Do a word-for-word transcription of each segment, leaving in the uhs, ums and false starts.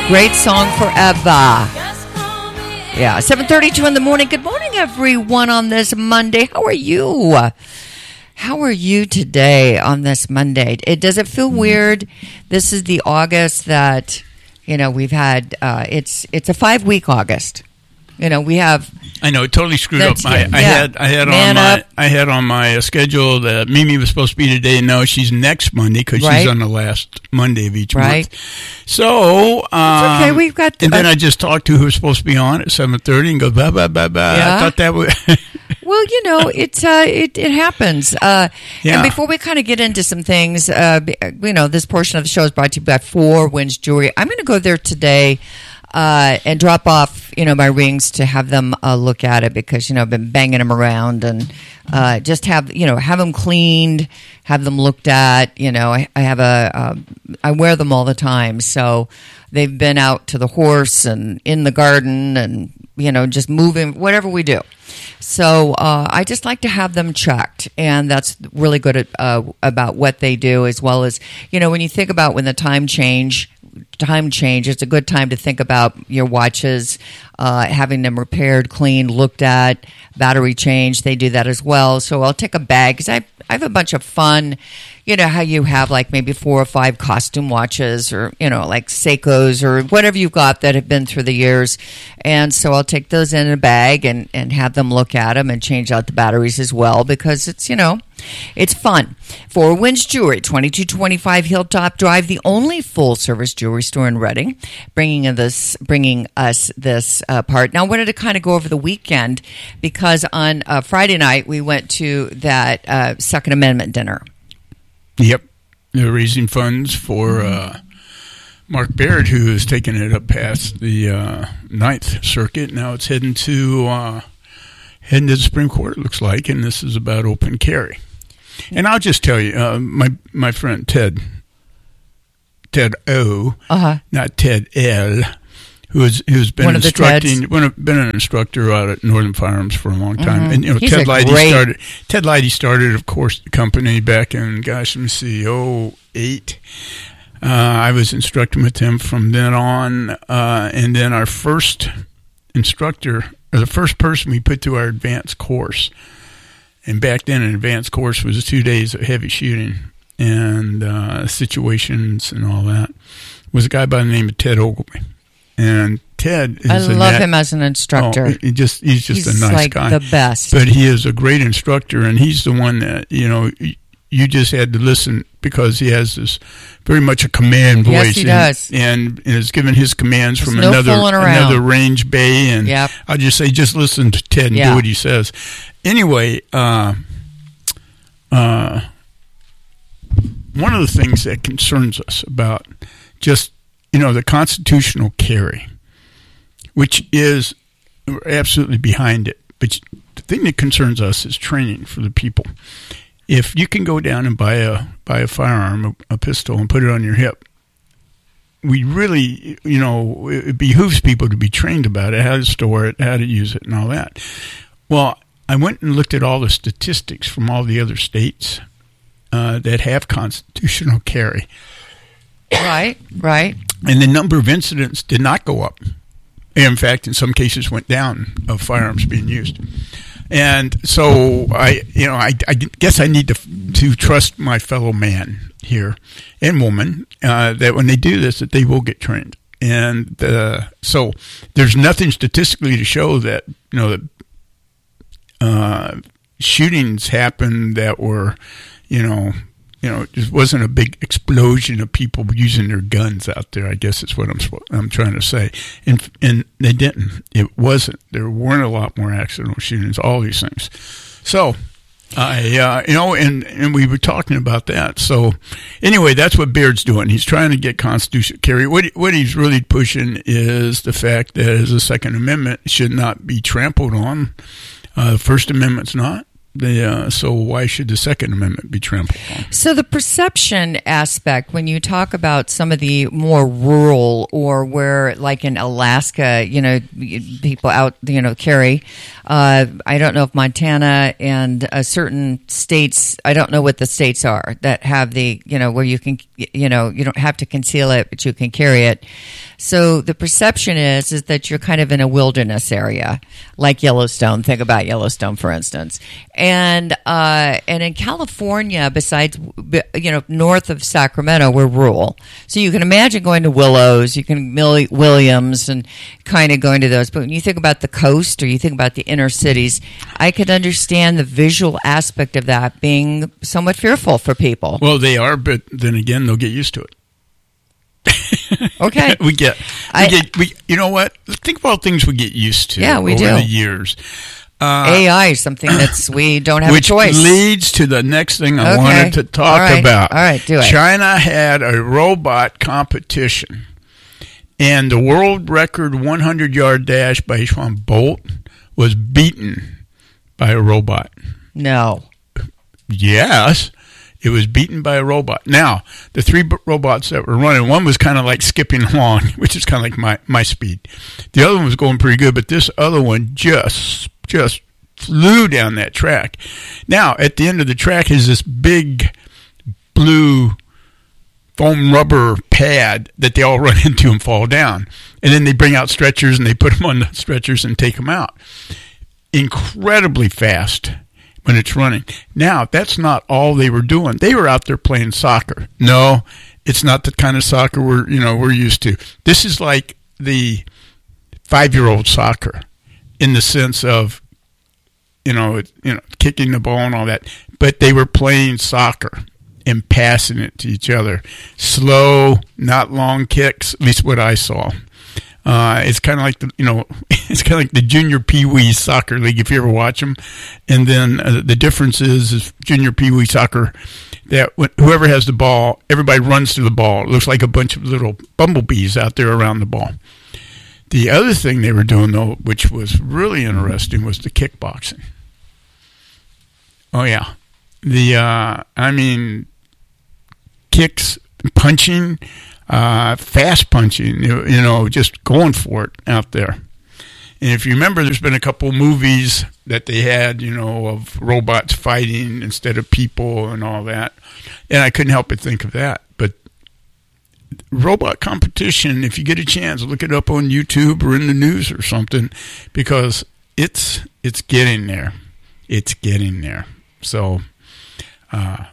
Great song forever. Yeah, seven thirty-two in the morning. Good morning, everyone, on this Monday. How are you? How are you today on this Monday? It does it feel weird? This is the August that, you know, we've had, uh, it's it's a five-week August. You know, we have... I know, it totally screwed up. I, yeah. I had I had Man on my up. I had on my uh, schedule that Mimi was supposed to be today. No, she's next Monday because Right. she's on the last Monday of each Right. month. So, um, okay, we've got- and then I just talked to who was supposed to be on at seven thirty and go blah blah blah blah. Yeah. I thought that was Well, you know, it uh, it it happens. Uh, Yeah. And before we kind of get into some things, uh, b- you know, this portion of the show is brought to you by Four Winds Jewelry. I'm going to go there today uh, and drop off, you know, my rings to have them uh, look at it because, you know, I've been banging them around and uh, just have, you know, have them cleaned, have them looked at. You know, I, I have a, uh, I wear them all the time, so they've been out to the horse and in the garden and, you know, just moving, whatever we do. So uh, I just like to have them checked, and that's really good at, uh, about what they do, as well as, you know, when you think about when the time change, time change, it's a good time to think about your watches, uh, having them repaired, cleaned, looked at, battery change. They do that as well. So I'll take a bag because I, I have a bunch of fun. You know how you have like maybe four or five costume watches or, you know, like Seikos or whatever you've got that have been through the years. And so I'll take those in a bag and, and have them look at them and change out the batteries as well because it's, you know, it's fun. Four Winds Jewelry, twenty-two twenty-five Hilltop Drive, the only full-service jewelry store in Reading, bringing in this, bringing us this uh, part. Now, I wanted to kind of go over the weekend because on uh, Friday night we went to that uh, Second Amendment dinner. Yep. They're raising funds for uh, Mark Baird, who has taken it up past the uh, Ninth Circuit. Now it's heading to uh, heading to the Supreme Court, it looks like, and this is about open carry. And I'll just tell you, uh, my my friend Ted, Ted O, Uh-huh. not Ted L, who has who's been One of the instructing, Teds. one of- been an instructor out at Northern Firearms for a long time, Mhm. and you know He's Ted a Leidy great- started. Ted Leidy started, of course, the company back in gosh, let me see, oh eight. Uh, I was instructing with him from then on, uh, and then our first instructor, or the first person we put through our advanced course, and back then an advanced course was two days of heavy shooting and uh, situations and all that, was a guy by the name of Ted Ogilvy. And Ted is I a love nat- him as an instructor. Oh, he just he's just He's a nice like guy, the best. But he is a great instructor, and he's the one that you know y- you just had to listen because he has this very much a command voice. Yes, he and, does. and is given his commands There's from no another fooling around. another range bay. And Yep. I just say just listen to Ted and Yeah. do what he says. Anyway, uh, uh, one of the things that concerns us about just you know the constitutional carry, which is we're absolutely behind it. But the thing that concerns us is training for the people. If you can go down and buy a buy a firearm, a, a pistol, and put it on your hip, we really, you know, it behooves people to be trained about it, how to store it, how to use it, and all that. Well, I went and looked at all the statistics from all the other states uh, that have constitutional carry. Right, right. And the number of incidents did not go up. In fact, in some cases went down of firearms being used. And so I, you know, I, I guess I need to to trust my fellow man here and woman uh, that when they do this, that they will get trained. And uh, so there's nothing statistically to show that you know that uh, shootings happened that were, you know. You know, it just wasn't a big explosion of people using their guns out there. I guess is what I'm I'm trying to say, and and they didn't. It wasn't. There weren't a lot more accidental shootings. All these things. So, I uh, you know, and and we were talking about that. So, anyway, that's what Baird's doing. He's trying to get constitutional carry. What what he's really pushing is the fact that as a Second Amendment should not be trampled on. Uh, the First Amendment's not. The, uh, so why should the Second Amendment be trampled on? So the perception aspect, when you talk about some of the more rural or where, like in Alaska, you know, people out, you know, carry, uh, I don't know if Montana and uh, certain states, I don't know what the states are that have the, you know, where you can, you know, you don't have to conceal it, but you can carry it. So the perception is, is that you're kind of in a wilderness area, like Yellowstone. Think about Yellowstone, for instance. And uh, and in California, besides, you know, north of Sacramento, we're rural. So you can imagine going to Willows, you can Mill- Williams, and kind of going to those. But when you think about the coast or you think about the inner cities, I could understand the visual aspect of that being somewhat fearful for people. Well, they are, but then again, they'll get used to it. Okay, we get, we I, get, we. You know what? Think about things we get used to. Yeah, we over do. the years. Uh, A I is something that's we don't have which a choice. Which leads to the next thing I okay. wanted to talk All right. about. All right, do it. China had a robot competition, and the world record hundred-yard dash by Usain Bolt was beaten by a robot. No. Yes. It was beaten by a robot. Now, the three b- robots that were running, one was kind of like skipping along, which is kind of like my, my speed. The other one was going pretty good, but this other one just just flew down that track. Now, at the end of the track is this big blue foam rubber pad that they all run into and fall down. And then they bring out stretchers and they put them on the stretchers and take them out. Incredibly fast when it's running. Now, that's not all they were doing. They were out there playing soccer. No, it's not the kind of soccer we're, you know, we're used to. This is like the five-year-old soccer in the sense of, you know, you know, kicking the ball and all that. But they were playing soccer and passing it to each other. Slow, not long kicks, at least what I saw. Uh, it's kind of like the, you know, it's kind of like the Junior Pee Wee Soccer League if you ever watch them. And then uh, the difference is, is Junior Pee Wee Soccer, that when, whoever has the ball, everybody runs to the ball. It looks like a bunch of little bumblebees out there around the ball. The other thing they were doing, though, which was really interesting, was the kickboxing. Oh, yeah. The, uh, I mean, kicks, punching, Uh, fast punching, you, you know, just going for it out there. And if you remember, there's been a couple movies that they had, you know, of robots fighting instead of people and all that. And I couldn't help but think of that. But robot competition, if you get a chance, look it up on YouTube or in the news or something, because it's it's getting there. It's getting there. So, uh,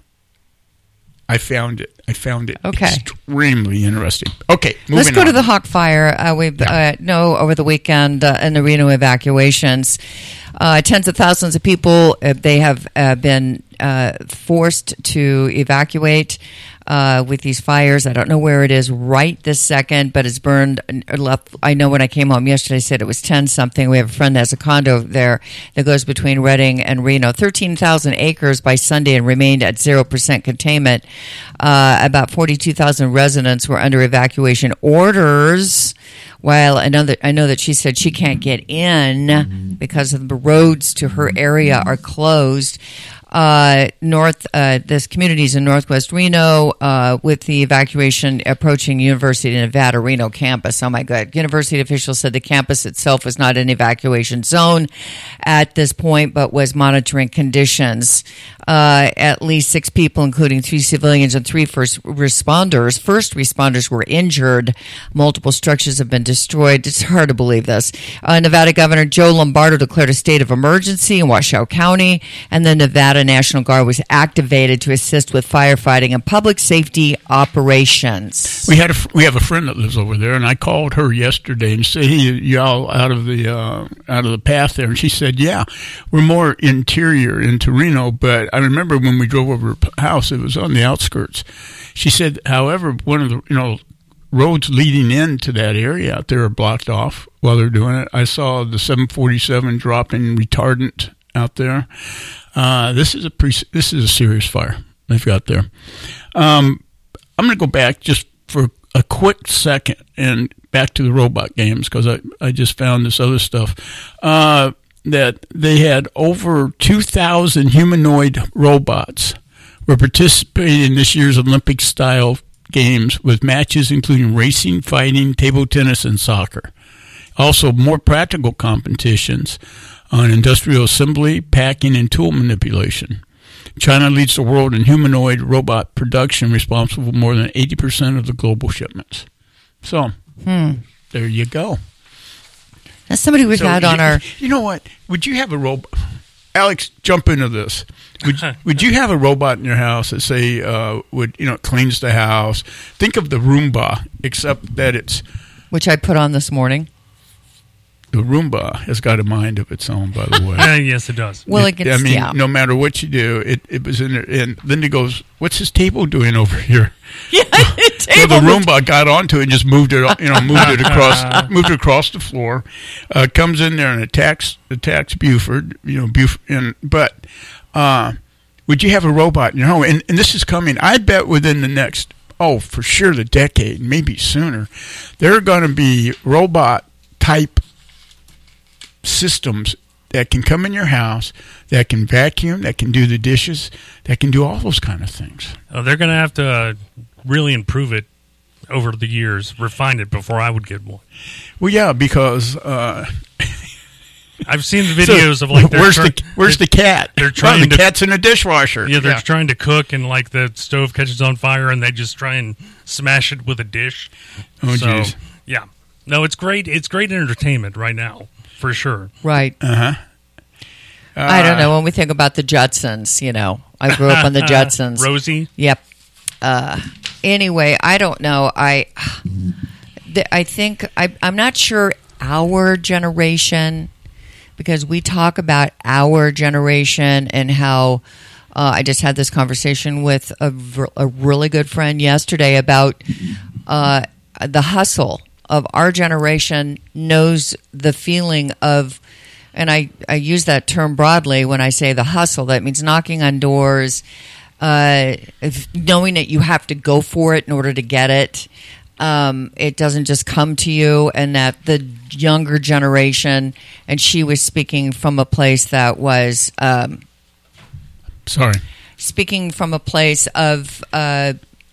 I found it. I found it okay. extremely interesting. Okay, moving Let's go on. to the Hawk Fire. Uh, we Yeah. uh, know over the weekend uh, in the Reno evacuations, uh, tens of thousands of people, uh, they have uh, been uh, forced to evacuate uh, with these fires. I don't know where it is right this second, but it's burned. Left. I know when I came home yesterday, I said it was ten something. We have a friend that has a condo there that goes between Redding and Reno. thirteen thousand acres by Sunday and remained at zero percent containment. Uh, about forty-two thousand residents were under evacuation orders. While I know that I know that she said she can't get in mm-hmm. because of the roads to her area are closed. Uh, north, uh, this communities in Northwest Reno, uh, with the evacuation approaching University of Nevada, Reno campus. Oh my God. University officials said the campus itself was not an evacuation zone at this point, but was monitoring conditions. Uh, at least six people, including three civilians and three first responders. First responders were injured. Multiple structures have been destroyed. It's hard to believe this. Uh, Nevada Governor Joe Lombardo declared a state of emergency in Washoe County, and the Nevada National Guard was activated to assist with firefighting and public safety operations. We had a, we have a friend that lives over there, and I called her yesterday and said, "Hey, y'all out of the uh, out of the path there?" And she said, "Yeah, we're more interior into Reno, but I remember when we drove over her house, it was on the outskirts." She said, however, one of the you know roads leading into that area out there are blocked off while they're doing it. I saw the seven forty-seven dropping retardant out there. Uh, this is a pre- this is a serious fire they've got there. Um, I'm going to go back just for a quick second and back to the robot games because I, I just found this other stuff. Uh, that they had over two thousand humanoid robots were participating in this year's Olympic-style games with matches including racing, fighting, table tennis, and soccer. Also, more practical competitions on industrial assembly, packing, and tool manipulation. China leads the world in humanoid robot production, responsible for more than eighty percent of the global shipments. So, hmm. there you go. That's somebody we've so had on you, our... You know what? Would you have a robot... Alex, jump into this. Would would you have a robot in your house that, say, uh, would you know cleans the house? Think of the Roomba, except that it's... Which I put on this morning. The Roomba has got a mind of its own, by the way. uh, yes, it does. Well, it, it gets, I mean, yeah. no matter what you do, it, it was in there. And Linda goes, "What's his table doing over here?" Yeah, the so table. the Roomba got onto it and just moved it, you know, moved it across, moved it across the floor. Uh, comes in there and attacks attacks Buford, you know, Buford. And but uh, would you have a robot in your home? And, and this is coming. I bet within the next, oh, for sure, the decade, maybe sooner, there are going to be robot type systems that can come in your house, that can vacuum, that can do the dishes, that can do all those kind of things. Oh, they're going to have to uh, really improve it over the years, refine it before I would get one. Well, yeah, because uh, I've seen the videos so, of like where's try- the where's the cat? They're trying oh, the to, cat's in a dishwasher. Yeah, they're yeah. trying to cook and like the stove catches on fire and they just try and smash it with a dish. Oh, so, geez. Yeah, no, it's great. It's great entertainment right now. For sure. Right. Uh-huh. Uh, I don't know. When we think about the Jetsons, you know, I grew up on the Jetsons. Rosie? Yep. Uh, anyway, I don't know. I I think, I, I'm not sure our generation, because we talk about our generation and how, uh, I just had this conversation with a, a really good friend yesterday about uh, the hustle of our generation knows the feeling of, and I, I use that term broadly when I say the hustle. That means knocking on doors, uh, if, knowing that you have to go for it in order to get it. Um, it doesn't just come to you, and that the younger generation, and she was speaking from a place that was... Um, Sorry. Speaking from a place of uh,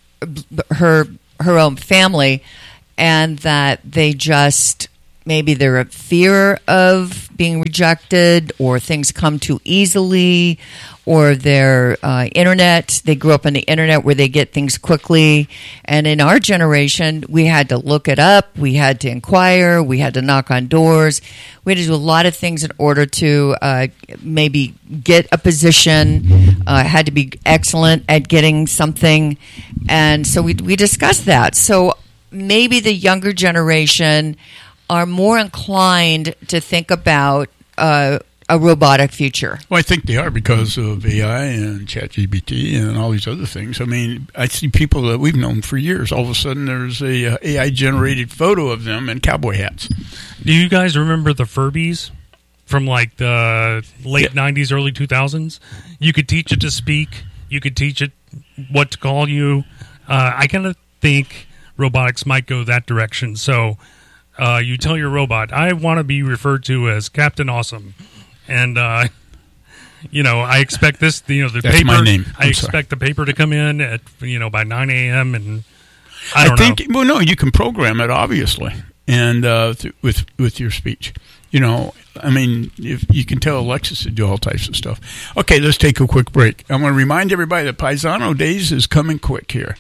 her her own family, and that they just, maybe they're a fear of being rejected, or things come too easily, or their uh, internet, they grew up on the internet where they get things quickly. And in our generation, we had to look it up, we had to inquire, we had to knock on doors, we had to do a lot of things in order to uh, maybe get a position, uh, had to be excellent at getting something. And so we, we discussed that. So maybe the younger generation are more inclined to think about uh, a robotic future. Well, I think they are because of A I and ChatGPT and all these other things. I mean, I see people that we've known for years. All of a sudden, there's a uh, A I-generated photo of them in cowboy hats. Do you guys remember the Furbies from like the late yeah. nineties, early two thousands? You could teach it to speak. You could teach it what to call you. Uh, I kind of think robotics might go that direction. So uh, you tell your robot, I want to be referred to as Captain Awesome. And, uh, you know, I expect this, you know, the That's paper. my name. I expect sorry. the paper to come in at, you know, by nine a.m. And I don't I think, know. Well, no, you can program it, obviously, and uh, th- with with your speech. You know, I mean, if you can tell Alexis to do all types of stuff. Okay, let's take a quick break. I want to remind everybody that Paisano Days is coming quick here.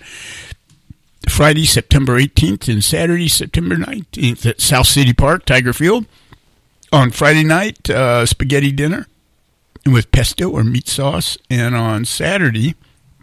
Friday, September eighteenth, and Saturday, September nineteenth at South City Park, Tiger Field. On Friday night, uh, spaghetti dinner with pesto or meat sauce. And on Saturday,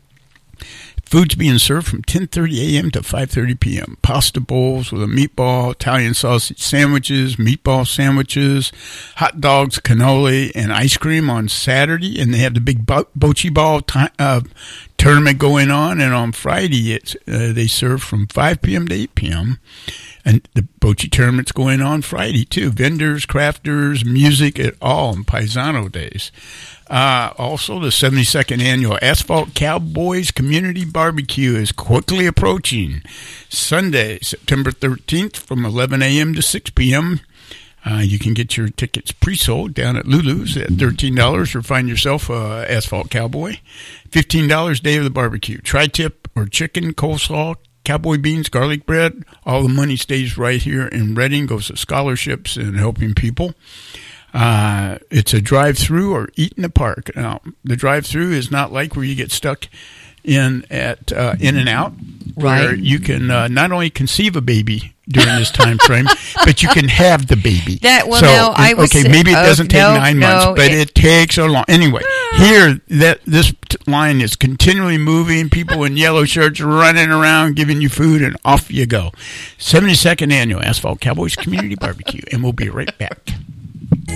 food's being served from ten thirty a.m. to five thirty p.m. Pasta bowls with a meatball, Italian sausage sandwiches, meatball sandwiches, hot dogs, cannoli, and ice cream on Saturday. And they have the big bo- bocce ball t- uh, tournament going on. And on Friday, it's, uh, they serve from five p.m. to eight p.m., and the bocce tournament's going on Friday, too. Vendors, crafters, music, it all on Paisano Days. Uh, also, the seventy-second Annual Asphalt Cowboys Community Barbecue is quickly approaching. Sunday, September thirteenth from eleven a.m. to six p.m. Uh, you can get your tickets pre-sold down at Lulu's at thirteen dollars, or find yourself a Asphalt Cowboy. fifteen dollars day of the barbecue. Tri-tip or chicken, coleslaw, cowboy beans, garlic bread. All the money stays right here in Redding, goes to scholarships and helping people. Uh, it's a drive-through or eat in the park. Now, the drive-through is not like where you get stuck in at uh, In-N-Out, where Right. you can uh, not only conceive a baby during this time frame, but you can have the baby. That- well, so, no, I was okay, sa- maybe it oh, doesn't take no, nine no, months, but it- it, takes a long. Anyway, here that this t- line is continually moving. People in yellow shirts running around, giving you food, and off you go. seventy-second annual Asphalt Cowboys Community Barbecue, and we'll be right back.